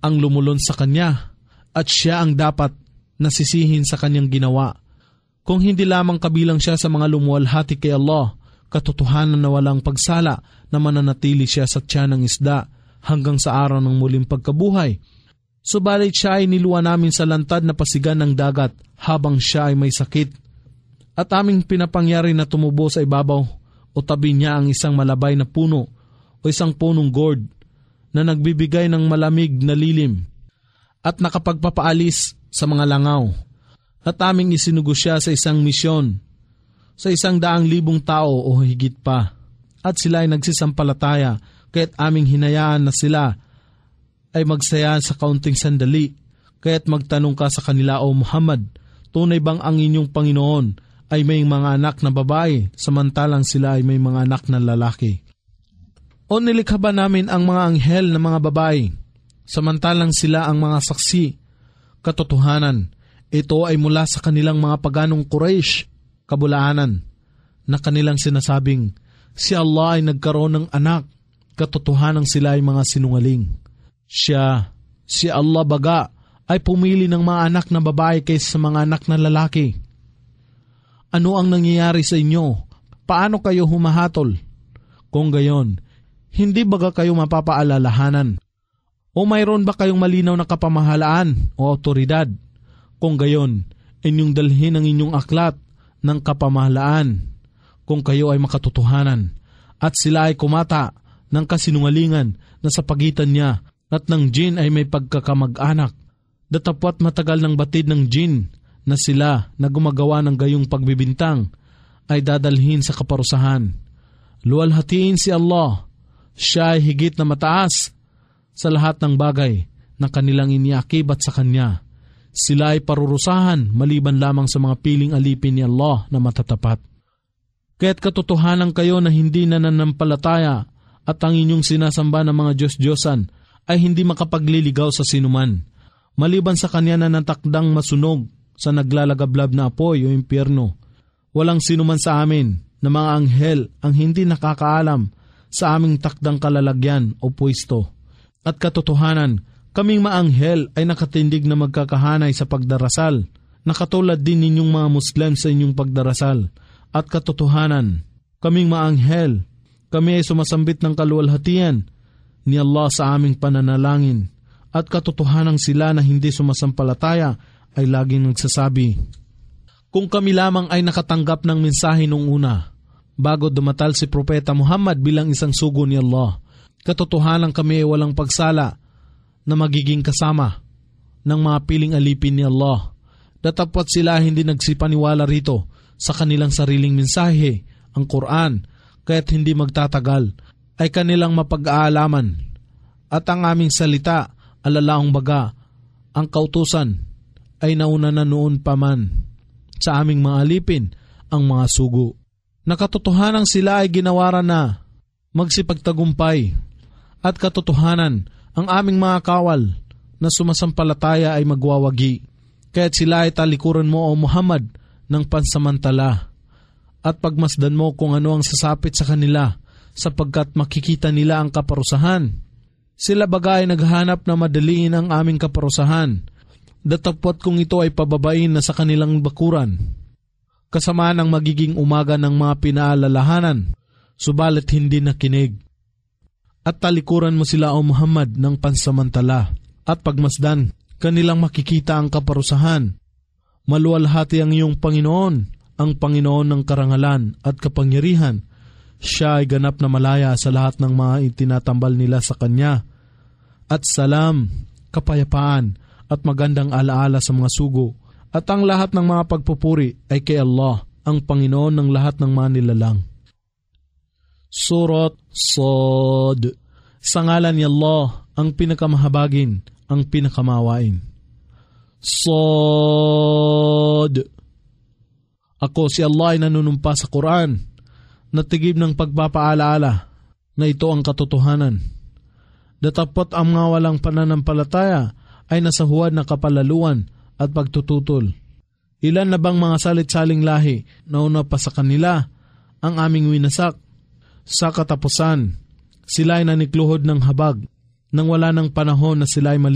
ang lumulon sa kanya at siya ang dapat nasisihin sa kanyang ginawa. Kung hindi lamang kabilang siya sa mga lumuwalhati kay Allah, katotohanan na walang pagsala na mananatili siya sa tiyan ng isda hanggang sa araw ng muling pagkabuhay. Subalit siya ay niluwa namin sa lantad na pasigan ng dagat habang siya ay may sakit. At aming pinapangyari na tumubo sa ibabaw o tabi niya ang isang malabay na puno o isang punong gourd na nagbibigay ng malamig na lilim at nakapagpapaalis sa mga langaw. At aming isinugo siya sa isang misyon sa 100,000 tao o higit pa. At sila ay nagsisampalataya kaya't aming hinayaan na sila ay magsaya sa kaunting sandali. Kaya't magtanong ka sa kanila, O Muhammad, tunay bang ang inyong Panginoon ay may mga anak na babae samantalang sila ay may mga anak na lalaki? O nilikha ba namin ang mga anghel na mga babae samantalang sila ang mga saksi? Katotohanan, ito ay mula sa kanilang mga paganong Quraysh, kabulaanan, na kanilang sinasabing, si Allah ay nagkaroon ng anak, katotohanan sila ay mga sinungaling. Siya, si Allah baga, ay pumili ng mga anak na babae kaysa sa mga anak na lalaki. Ano ang nangyayari sa inyo? Paano kayo humahatol? Kung gayon, hindi baga kayo mapapaalalahanan? O mayroon ba kayong malinaw na kapamahalaan o otoridad? Kung gayon, inyong dalhin ang inyong aklat ng kapamahalaan kung kayo ay makatotohanan. At sila ay kumata ng kasinungalingan na sa pagitan niya at ng jin ay may pagkakamag-anak. Datapwat matagal ng batid ng jin na sila na gumagawa ng gayong pagbibintang ay dadalhin sa kaparusahan. Luwalhatiin si Allah. Siya ay higit na mataas sa lahat ng bagay na kanilang iniakibat sa Kanya. Sila ay parurusahan maliban lamang sa mga piling alipin ni Allah na matatapat. Kaya't katotohanan kayo na hindi nananampalataya at ang inyong sinasamba ng mga Diyos-Diyosan ay hindi makapagliligaw sa sinuman, maliban sa Kanya na natakdang masunog sa naglalagablab na apoy o impyerno. Walang sinuman sa amin na mga anghel ang hindi nakakaalam sa aming takdang kalalagyan o pwesto. At katotohanan, kaming maanghel ay nakatindig na magkakahanay sa pagdarasal, na katulad din ninyong mga Muslim sa inyong pagdarasal. At katotohanan, kaming maanghel, kami ay sumasambit ng kaluwalhatian ni Allah sa aming pananalangin. At katotohanan sila na hindi sumasampalataya ay laging nagsasabi, kung kami lamang ay nakatanggap ng mensahe nung una, bago dumatal si Propeta Muhammad bilang isang sugo ni Allah, katotohanan kami ay walang pagsala na magiging kasama ng mga piling alipin ni Allah. Datapwat sila hindi nagsipaniwala rito sa kanilang sariling mensahe, ang Quran, kaya't hindi magtatagal ay kanilang mapag-aalaman. At ang aming salita, alalaong baga, ang kautusan ay nauna na noon pa man sa aming mga alipin, ang mga sugo. Nakatotohanan sila ay ginawaran na magsipagtagumpay. At katotohanan, ang aming mga kawal na sumasampalataya ay magwawagi. Kaya't sila ay talikuran mo, O Muhammad, ng pansamantala. At pagmasdan mo kung ano ang sasapit sa kanila, sapagkat makikita nila ang kaparusahan. Sila bagay naghahanap na madaliin ang aming kaparusahan. Datapwat kung ito ay pababain na sa kanilang bakuran, kasama ng magiging umaga ng mga pinaalalahanan, subalit hindi nakinig. At talikuran mo sila, O Muhammad, ng pansamantala, at pagmasdan, kanilang makikita ang kaparusahan. Maluwalhati ang iyong Panginoon, ang Panginoon ng karangalan at kapangyarihan. Siya ay ganap na malaya sa lahat ng mga itinatambal nila sa Kanya. At salam, kapayapaan, at magandang alaala sa mga sugo. At ang lahat ng mga pagpupuri ay kay Allah, ang Panginoon ng lahat ng mga nilalang. Surat Sad. Sa ngalan ni Allah, ang pinakamahabagin, ang pinakamawain. Sad. Ako si Allah ay nanunumpa sa Quran, natigib ng pagpapaalaala na ito ang katotohanan. Datapot ang mga walang pananampalataya ay nasa huwad na kapalaluan at pagtututol. Ilan na bang mga salit-saling lahi na una pa sa kanila ang aming winasak? Sa katapusan, sila ay nanikluhod ng habag nang wala ng panahon na sila ay